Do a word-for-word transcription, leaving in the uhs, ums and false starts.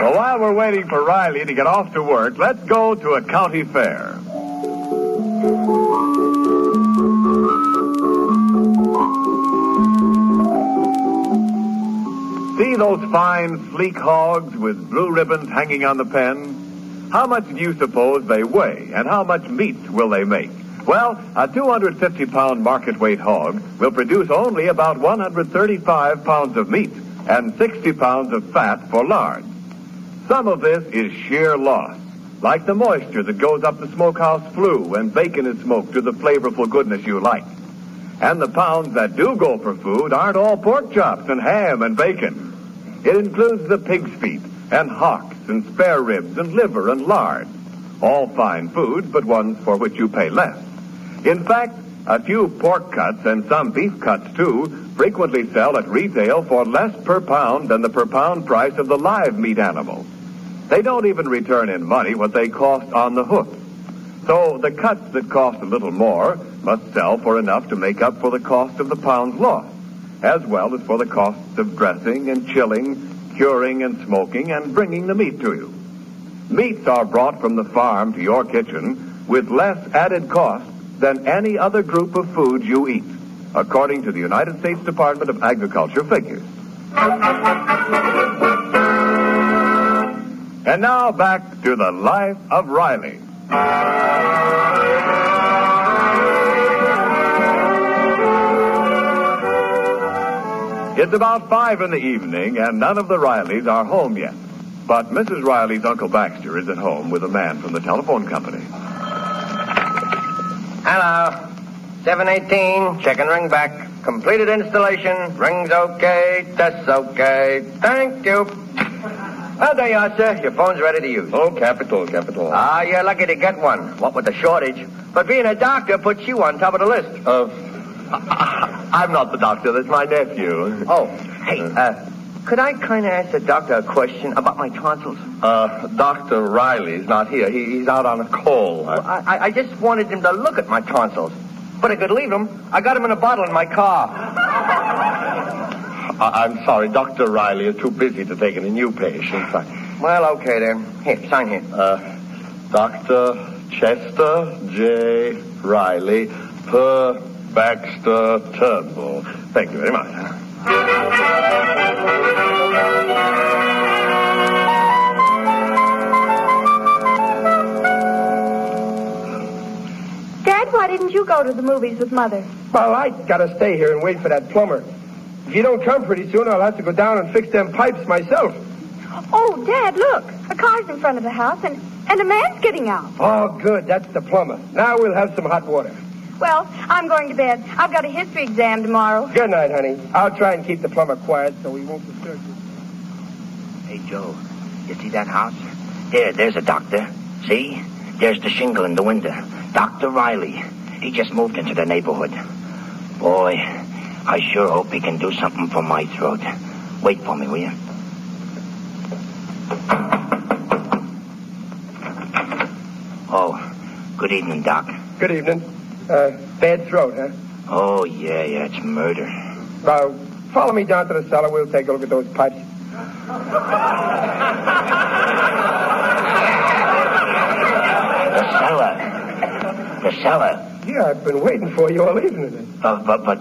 Well, while we're waiting for Riley to get off to work, let's go to a county fair. See those fine, sleek hogs with blue ribbons hanging on the pen? How much do you suppose they weigh, and how much meat will they make? Well, a two hundred fifty pound market weight hog will produce only about one hundred thirty-five pounds of meat and sixty pounds of fat for lard. Some of this is sheer loss, like the moisture that goes up the smokehouse flue when bacon is smoked to the flavorful goodness you like. And the pounds that do go for food aren't all pork chops and ham and bacon. It includes the pig's feet and hocks and spare ribs and liver and lard. All fine foods, but ones for which you pay less. In fact, a few pork cuts and some beef cuts, too, frequently sell at retail for less per pound than the per pound price of the live meat animal. They don't even return in money what they cost on the hook. So the cuts that cost a little more must sell for enough to make up for the cost of the pounds lost, as well as for the costs of dressing and chilling, curing and smoking, and bringing the meat to you. Meats are brought from the farm to your kitchen with less added cost than any other group of foods you eat, according to the United States Department of Agriculture figures. And now back to the life of Riley. It's about five in the evening, and none of the Rileys are home yet. But Missus Riley's Uncle Baxter is at home with a man from the telephone company. Hello. seven eighteen, check and ring back. Completed installation. Ring's okay. Test's okay. Thank you. Well, there you are, sir. Your phone's ready to use. Oh, capital, capital. Ah, you're lucky to get one. What with the shortage. But being a doctor puts you on top of the list. Uh, I'm not the doctor. That's my nephew. Oh, hey, uh, could I kind of ask the doctor a question about my tonsils? Uh, Doctor Riley's not here. He, he's out on a call. Well, I, I, I just wanted him to look at my tonsils. But I could leave them. I got them in a bottle in my car. I, I'm sorry. Doctor Riley is too busy to take any new patients. I... Well, okay, then. Here, sign here. Uh, Doctor Chester J. Riley, per Baxter Turnbull. Thank you very much. Dad, why didn't you go to the movies with Mother? Well, I gotta stay here and wait for that plumber. If you don't come pretty soon, I'll have to go down and fix them pipes myself. Oh, Dad, look. A car's in front of the house, and, and a man's getting out. Oh, good. That's the plumber. Now we'll have some hot water. Well, I'm going to bed. I've got a history exam tomorrow. Good night, honey. I'll try and keep the plumber quiet so he won't disturb you. Hey, Joe, you see that house? There, there's a doctor. See? There's the shingle in the window. Doctor Riley. He just moved into the neighborhood. Boy, I sure hope he can do something for my throat. Wait for me, will you? Oh, good evening, Doc. Good evening. Uh, bad throat, huh? Oh, yeah, yeah, it's murder. Uh, follow me down to the cellar. We'll take a look at those pipes. The cellar. The cellar. Yeah, I've been waiting for you all evening. But, but, but